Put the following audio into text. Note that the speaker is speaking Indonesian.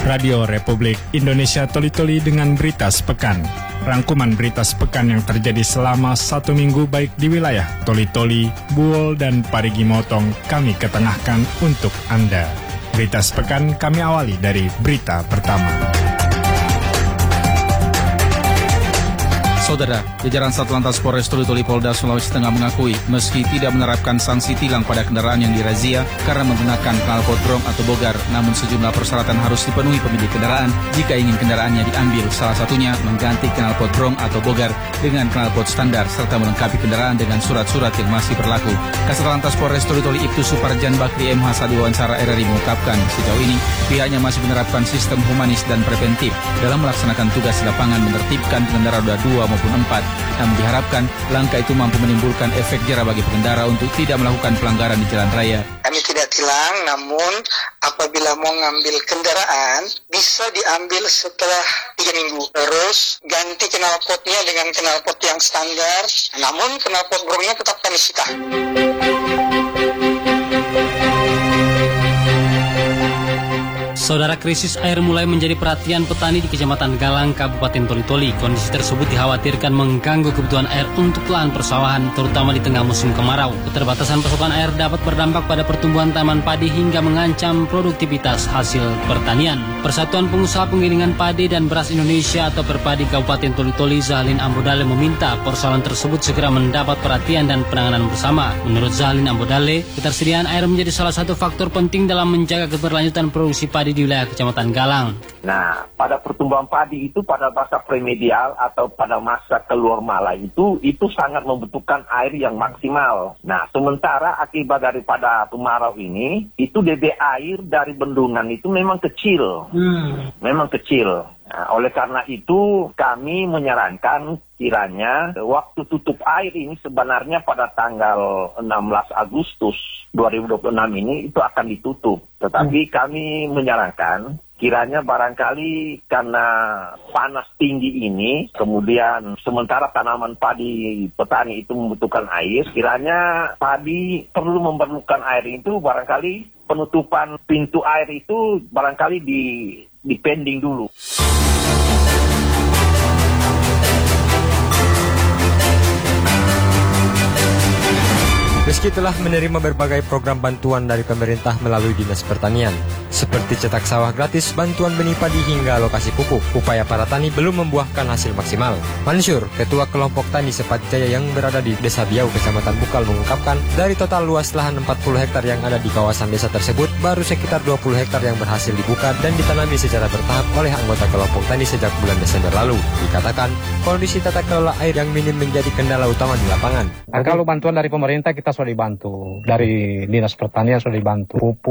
Radio Republik Indonesia Toli-Toli dengan berita sepekan. Rangkuman berita sepekan yang terjadi selama 1 minggu baik di wilayah Toli-Toli, Buol, dan Parigi Motong kami ketengahkan untuk Anda. Berita sepekan kami awali dari berita pertama. Saudara, jajaran Satlantas Polres Toli-Toli Polda Sulawesi Tengah mengakui meski tidak menerapkan sanksi tilang pada kendaraan yang dirazia karena menggunakan knalpot brong atau bogar, namun sejumlah persyaratan harus dipenuhi pemilik kendaraan jika ingin kendaraannya diambil. Salah satunya mengganti knalpot brong atau bogar dengan knalpot standar serta melengkapi kendaraan dengan surat-surat yang masih berlaku. Kasatlantas Polres Toli-Toli Ibtu Suparjan Bakri MH saat diwawancara RRI mengungkapkan sejauh ini pihaknya masih menerapkan sistem humanis dan preventif dalam melaksanakan tugas di lapangan menertibkan pengendara roda 2 maupun 4. Namun diharapkan langkah itu mampu menimbulkan efek jera bagi pengendara untuk tidak melakukan pelanggaran di jalan raya. Kami tidak tilang, namun apabila mau ngambil kendaraan bisa diambil setelah 3 minggu. Terus ganti knalpotnya dengan knalpot yang standar, namun knalpot brongnya tetap kami sita. Saudara, krisis air mulai menjadi perhatian petani di Kecamatan Galang, Kabupaten Toli-Toli. Kondisi tersebut dikhawatirkan mengganggu kebutuhan air untuk lahan persawahan, terutama di tengah musim kemarau. Keterbatasan pasokan air dapat berdampak pada pertumbuhan tanaman padi hingga mengancam produktivitas hasil pertanian. Persatuan Pengusaha Penggilingan Padi dan Beras Indonesia atau Perpadi Kabupaten Toli-Toli, Zahlin Ambodale, meminta persoalan tersebut segera mendapat perhatian dan penanganan bersama. Menurut Zahlin Ambodale, ketersediaan air menjadi salah satu faktor penting dalam menjaga keberlanjutan produksi padi di wilayah Kecamatan Galang. Nah, pada pertumbuhan padi itu pada masa premedial atau pada masa keluar mala itu sangat membutuhkan air yang maksimal. Nah, sementara akibat daripada kemarau ini, itu debit air dari bendungan itu memang kecil. Memang kecil. Nah, oleh karena itu kami menyarankan kiranya waktu tutup air ini sebenarnya pada tanggal 16 Agustus 2026 ini itu akan ditutup. Tetapi kami menyarankan kiranya barangkali karena panas tinggi ini, kemudian sementara tanaman padi petani itu membutuhkan air, kiranya padi perlu memerlukan air itu barangkali penutupan pintu air itu barangkali dipending dulu. Meski telah menerima berbagai program bantuan dari pemerintah melalui Dinas Pertanian, seperti cetak sawah gratis, bantuan benih padi hingga lokasi pupuk, upaya para tani belum membuahkan hasil maksimal. Mansur, Ketua Kelompok Tani Sepatjaya yang berada di Desa Biau, Kecamatan Bukal, mengungkapkan dari total luas lahan 40 hektar yang ada di kawasan desa tersebut, baru sekitar 20 hektar yang berhasil dibuka dan ditanami secara bertahap oleh anggota kelompok tani sejak bulan Desember lalu. Dikatakan, kondisi tata kelola air yang minim menjadi kendala utama di lapangan. Kalau bantuan dari pemerintah kita sudah dibantu, dari Dinas Pertanian sudah dibantu, pupuk,